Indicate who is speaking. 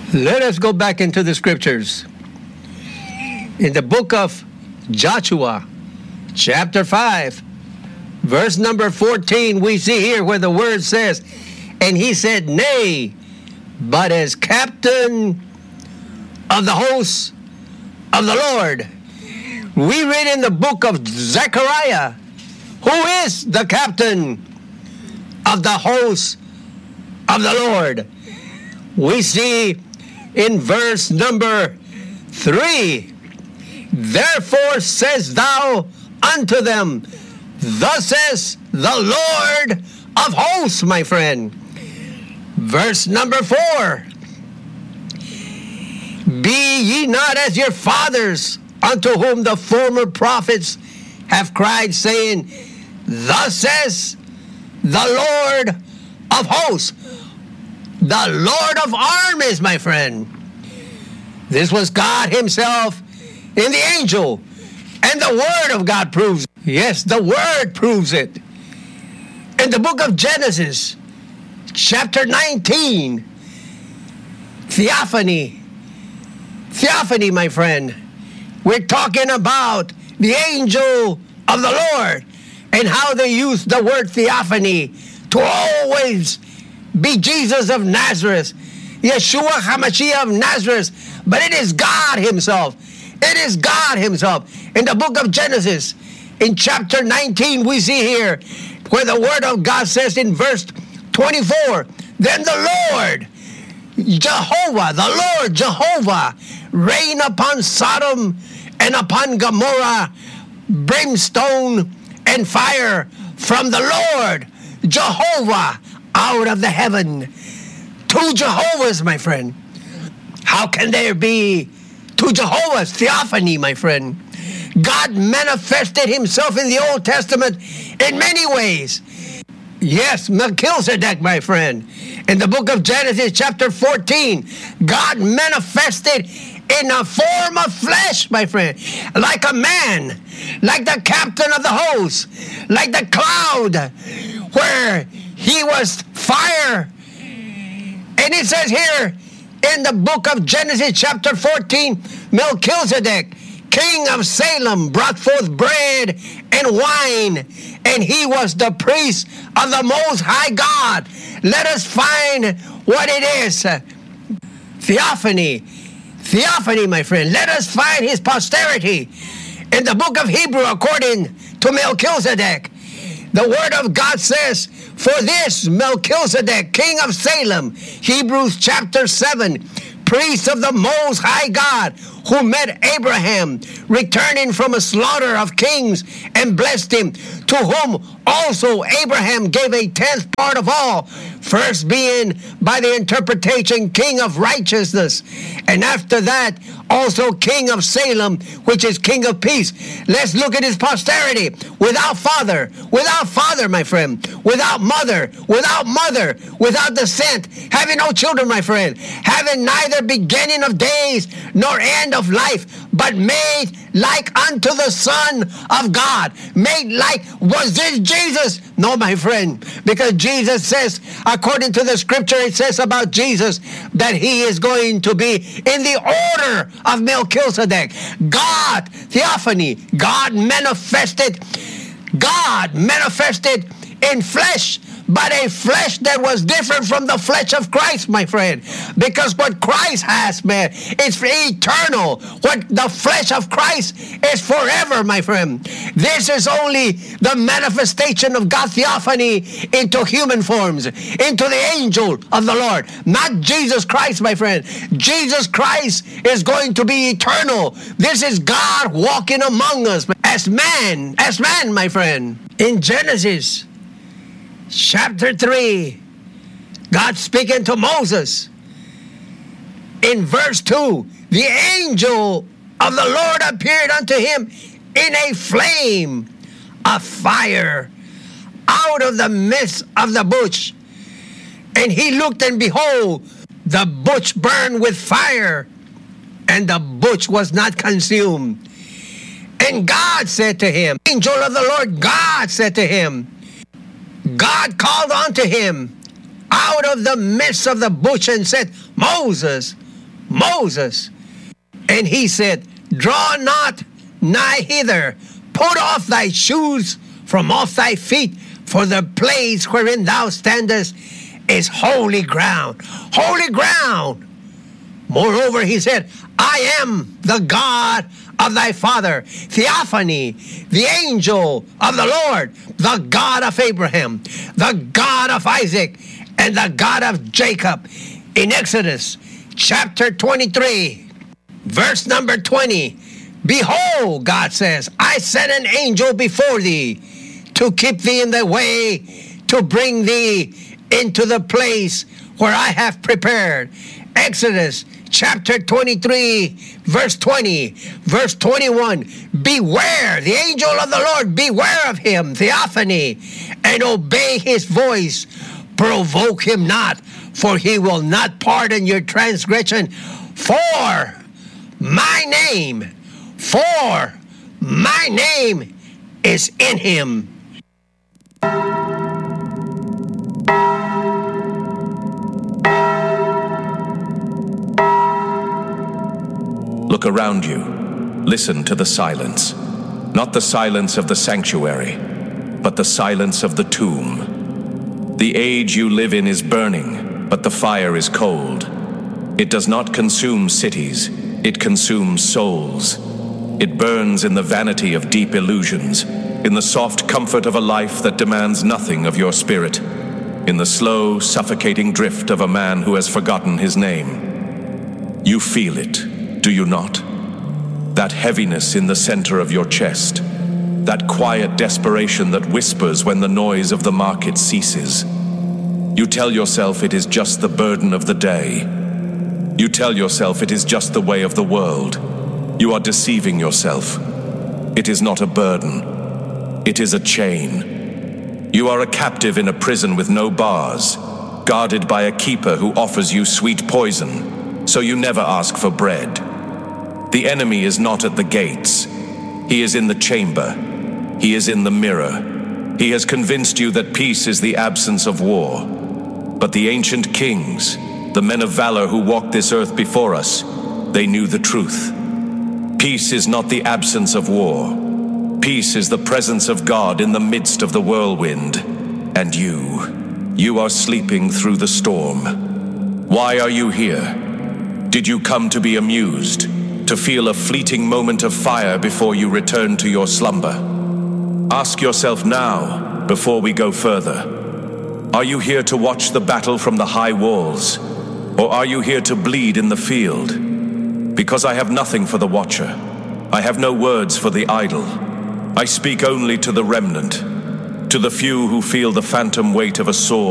Speaker 1: Let us go back into the scriptures. In the book of Joshua, chapter 5, verse number 14, we see here where the word says, "And he said, Nay, but as captain of the hosts of the Lord." We read in the book of Zechariah, who is the captain of the hosts of the Lord. We see in verse number 3, "Therefore says thou unto them, Thus says the Lord of hosts," my friend. Verse number 4, "Be ye not as your fathers, unto whom the former prophets have cried, saying, Thus says the Lord of hosts," the Lord of armies, my friend. This was God himself in the angel, and the word of God proves it. Yes, the word proves it. In the book of Genesis, chapter 19, theophany, my friend. We're talking about the angel of the Lord and how they use the word theophany to always be Jesus of Nazareth, Yeshua HaMashiach of Nazareth, but it is God himself. It is God himself. In the book of Genesis, in chapter 19, we see here where the word of God says in verse 24, "Then the Lord Jehovah, rain upon Sodom and upon Gomorrah brimstone and fire from the Lord Jehovah out of the heaven." Two Jehovahs, my friend. How can there be two Jehovahs? Theophany, my friend. God manifested himself in the Old Testament in many ways. Yes, Melchizedek, my friend. In the book of Genesis, chapter 14, God manifested in a form of flesh, my friend, like a man, like the captain of the host, like the cloud, where he was fire. And it says here in the book of Genesis, chapter 14, Melchizedek, king of Salem, brought forth bread and wine, and he was the priest of the Most High God. Let us find what it is. Theophany, my friend. Let us find his posterity. In the book of Hebrew, according to Melchizedek, the word of God says, "For this Melchizedek, king of Salem," Hebrews chapter 7, "priest of the Most High God, who met Abraham, returning from a slaughter of kings, and blessed him, to whom also Abraham gave a tenth part of all, first being by the interpretation king of righteousness, and after that also king of Salem, which is king of peace." Let's look at his posterity. Without father, my friend, without mother, without descent, having no children, my friend, having neither beginning of days nor end of life, but made like unto the Son of God. Made like, was this Jesus? No, my friend, because Jesus says, according to the scripture, it says about Jesus that he is going to be in the order of Melchizedek. God, theophany, God manifested in flesh, but a flesh that was different from the flesh of Christ, my friend. Because what Christ has, man, is eternal. What the flesh of Christ is forever, my friend. This is only the manifestation of God theophany into human forms, into the angel of the Lord. Not Jesus Christ, my friend. Jesus Christ is going to be eternal. This is God walking among us as man, my friend. In Genesis chapter 3, God speaking to Moses. In verse 2, the angel of the Lord appeared unto him in a flame of fire out of the midst of the bush. And he looked, and behold, the bush burned with fire, and the bush was not consumed. And God said to him, angel of the Lord, God said to him, God called unto him out of the midst of the bush and said, Moses, Moses. And he said, draw not nigh hither, put off thy shoes from off thy feet, for the place wherein thou standest is holy ground. Holy ground. Moreover, he said, I am the God of thy father, Theophany, the angel of the Lord, the God of Abraham, the God of Isaac, and the God of Jacob. In Exodus chapter 23, verse number 20, behold, God says, I sent an angel before thee to keep thee in the way, to bring thee into the place where I have prepared. Exodus chapter 23, verse 20, verse 21, beware, the angel of the Lord, beware of him, Theophany, and obey his voice. Provoke him not, for he will not pardon your transgression. For my name is in him.
Speaker 2: Look around you. Listen to the silence. Not the silence of the sanctuary, but the silence of the tomb. The age you live in is burning, but the fire is cold. It does not consume cities, it consumes souls. It burns in the vanity of deep illusions, in the soft comfort of a life that demands nothing of your spirit, in the slow, suffocating drift of a man who has forgotten his name. You feel it, do you not? That heaviness in the center of your chest, that quiet desperation that whispers when the noise of the market ceases. You tell yourself it is just the burden of the day. You tell yourself it is just the way of the world. You are deceiving yourself. It is not a burden. It is a chain. You are a captive in a prison with no bars, guarded by a keeper who offers you sweet poison, so you never ask for bread. The enemy is not at the gates. He is in the chamber. He is in the mirror. He has convinced you that peace is the absence of war. But the ancient kings, the men of valor who walked this earth before us, they knew the truth. Peace is not the absence of war. Peace is the presence of God in the midst of the whirlwind. And you are sleeping through the storm. Why are you here? Did you come to be amused, to feel a fleeting moment of fire before you return to your slumber? Ask yourself now, before we go further. Are you here to watch the battle from the high walls? Or are you here to bleed in the field? Because I have nothing for the watcher. I have no words for the idle. I speak only to the remnant, to the few who feel the phantom weight of a sword